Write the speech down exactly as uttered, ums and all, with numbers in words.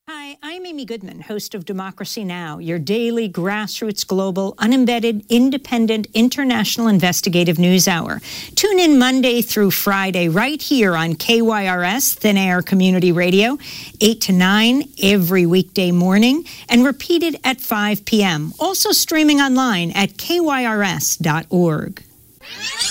Hi, I'm Amy Goodman, host of Democracy Now!, your daily grassroots, global, unembedded, independent, international investigative news hour. Tune in Monday through Friday right here on K Y R S, Thin Air Community Radio, eight to nine every weekday morning, and repeated at five p.m. Also streaming online at K Y R S dot org.